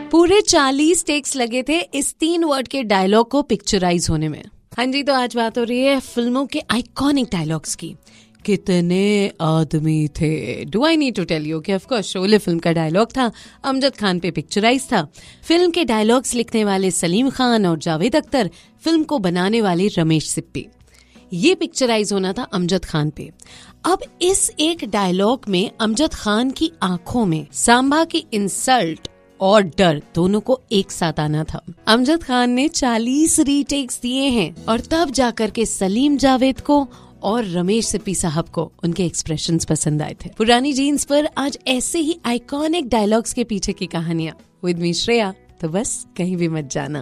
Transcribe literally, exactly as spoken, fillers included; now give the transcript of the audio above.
पूरे चालीस टेक्स लगे थे इस तीन वर्ड के डायलॉग को पिक्चराइज होने में। हाँ जी, तो आज बात हो रही है फिल्मों के आइकॉनिक डायलॉग्स की। कितने आदमी थे। Do I need to tell you कि ऑफ कोर्स शोले फिल्म का डायलॉग था, अमजद खान पे पिक्चराइज था। फिल्म के डायलॉग्स लिखने वाले सलीम खान और जावेद अख्तर, फिल्म को बनाने वाले रमेश सिप्पी। ये पिक्चराइज होना था अमजद खान पे। अब इस एक डायलॉग में अमजद खान की आंखों में सांबा की इंसल्ट और डर दोनों को एक साथ आना था। अमजद खान ने चालीस रीटेक्स दिए हैं और तब जाकर के सलीम जावेद को और रमेश सिप्पी साहब को उनके एक्सप्रेशंस पसंद आए थे। पुरानी जीन्स पर आज ऐसे ही आइकॉनिक डायलॉग्स के पीछे की कहानियां विद मी श्रेया, तो बस कहीं भी मत जाना।